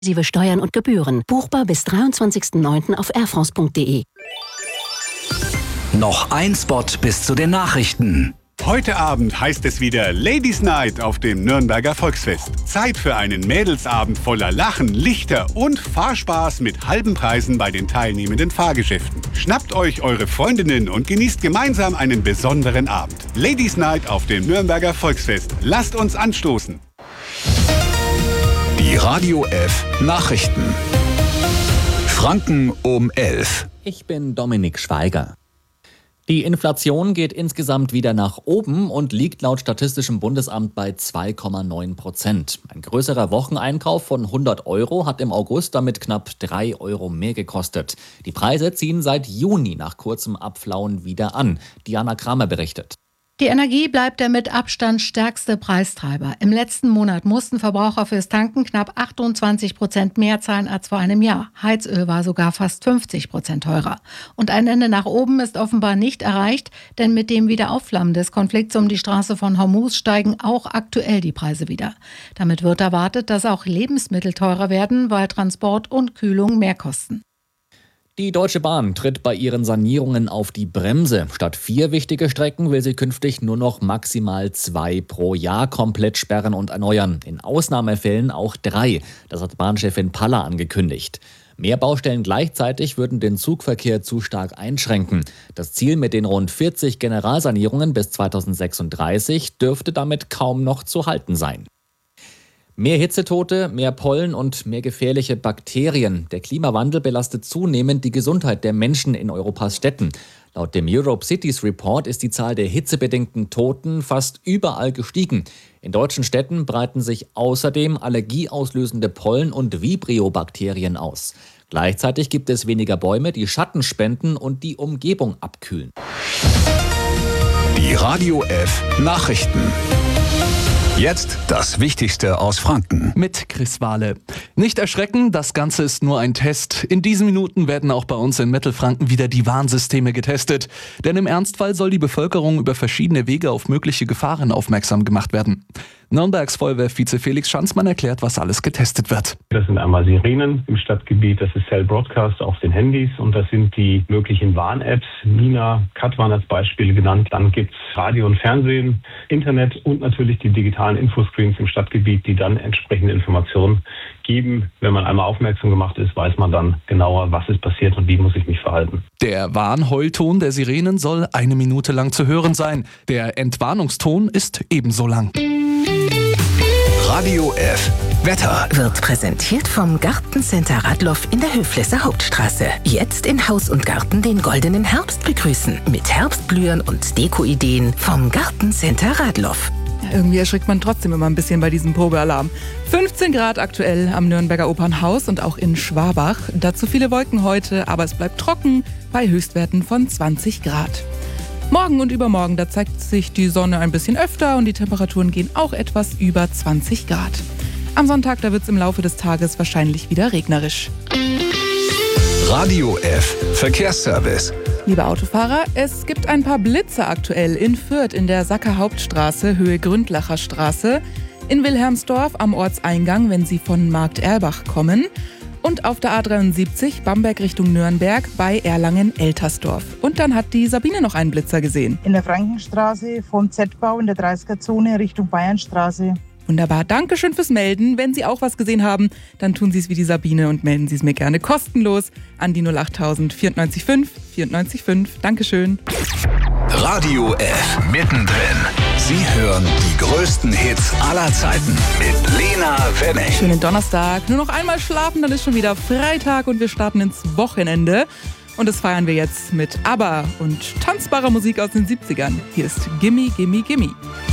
inklusive Steuern und Gebühren. Buchbar bis 23.09. auf airfrance.de. Noch ein Spot bis zu den Nachrichten. Heute Abend heißt es wieder Ladies Night auf dem Nürnberger Volksfest. Zeit für einen Mädelsabend voller Lachen, Lichter und Fahrspaß mit halben Preisen bei den teilnehmenden Fahrgeschäften. Schnappt euch eure Freundinnen und genießt gemeinsam einen besonderen Abend. Ladies Night auf dem Nürnberger Volksfest. Lasst uns anstoßen. Die Radio F Nachrichten. Franken um 11. Ich bin Dominik Schweiger. Die Inflation geht insgesamt wieder nach oben und liegt laut Statistischem Bundesamt bei 2,9%. Ein größerer Wocheneinkauf von 100 € hat im August damit knapp 3 € mehr gekostet. Die Preise ziehen seit Juni nach kurzem Abflauen wieder an. Diana Kramer berichtet. Die Energie bleibt der mit Abstand stärkste Preistreiber. Im letzten Monat mussten Verbraucher fürs Tanken knapp 28% mehr zahlen als vor einem Jahr. Heizöl war sogar fast 50% teurer. Und ein Ende nach oben ist offenbar nicht erreicht, denn mit dem Wiederaufflammen des Konflikts um die Straße von Hormuz steigen auch aktuell die Preise wieder. Damit wird erwartet, dass auch Lebensmittel teurer werden, weil Transport und Kühlung mehr kosten. Die Deutsche Bahn tritt bei ihren Sanierungen auf die Bremse. Statt 4 wichtige Strecken will sie künftig nur noch maximal 2 pro Jahr komplett sperren und erneuern. In Ausnahmefällen auch 3. Das hat Bahnchefin Paller angekündigt. Mehr Baustellen gleichzeitig würden den Zugverkehr zu stark einschränken. Das Ziel mit den rund 40 Generalsanierungen bis 2036 dürfte damit kaum noch zu halten sein. Mehr Hitzetote, mehr Pollen und mehr gefährliche Bakterien. Der Klimawandel belastet zunehmend die Gesundheit der Menschen in Europas Städten. Laut dem Europe Cities Report ist die Zahl der hitzebedingten Toten fast überall gestiegen. In deutschen Städten breiten sich außerdem allergieauslösende Pollen und Vibrio-Bakterien aus. Gleichzeitig gibt es weniger Bäume, die Schatten spenden und die Umgebung abkühlen. Die Radio F Nachrichten. Jetzt das Wichtigste aus Franken. Mit Chris Wahle. Nicht erschrecken, das Ganze ist nur ein Test. In diesen Minuten werden auch bei uns in Mittelfranken wieder die Warnsysteme getestet. Denn im Ernstfall soll die Bevölkerung über verschiedene Wege auf mögliche Gefahren aufmerksam gemacht werden. Nürnbergs Feuerwehrvize Felix Schanzmann erklärt, was alles getestet wird. Das sind einmal Sirenen im Stadtgebiet, das ist Cell Broadcast auf den Handys und das sind die möglichen Warn-Apps, Nina, Katwan als Beispiele genannt. Dann gibt's Radio und Fernsehen, Internet und natürlich die digitalen Infoscreens im Stadtgebiet, die dann entsprechende Informationen geben. Wenn man einmal aufmerksam gemacht ist, weiß man dann genauer, was ist passiert und wie muss ich mich verhalten. Der Warnheulton der Sirenen soll 1 Minute lang zu hören sein. Der Entwarnungston ist ebenso lang. Radio F Wetter wird präsentiert vom Gartencenter Radloff in der Höflesser Hauptstraße. Jetzt in Haus und Garten den goldenen Herbst begrüßen. Mit Herbstblühen und Dekoideen vom Gartencenter Radloff. Irgendwie erschrickt man trotzdem immer ein bisschen bei diesem Probealarm. 15 Grad aktuell am Nürnberger Opernhaus und auch in Schwabach. Dazu viele Wolken heute, aber es bleibt trocken bei Höchstwerten von 20 Grad. Morgen und übermorgen, da zeigt sich die Sonne ein bisschen öfter und die Temperaturen gehen auch etwas über 20 Grad. Am Sonntag, da wird es im Laufe des Tages wahrscheinlich wieder regnerisch. Radio F Verkehrsservice. Liebe Autofahrer, es gibt ein paar Blitze aktuell in Fürth in der Sacker Hauptstraße, Höhe Gründlacher Straße, in Wilhelmsdorf am Ortseingang, wenn Sie von Markt Erlbach kommen, und auf der A73 Bamberg Richtung Nürnberg bei Erlangen-Eltersdorf. Und dann hat die Sabine noch einen Blitzer gesehen. In der Frankenstraße vom Z-Bau in der 30er-Zone Richtung Bayernstraße. Wunderbar, Dankeschön fürs Melden. Wenn Sie auch was gesehen haben, dann tun Sie es wie die Sabine und melden Sie es mir gerne kostenlos an die 08000 94 5 94 5. Dankeschön. Radio F mittendrin. Sie hören die größten Hits aller Zeiten mit Lena Wenning. Schönen Donnerstag. Nur noch einmal schlafen, dann ist schon wieder Freitag und wir starten ins Wochenende. Und das feiern wir jetzt mit ABBA und tanzbarer Musik aus den 70ern. Hier ist Gimme, Gimme, Gimme.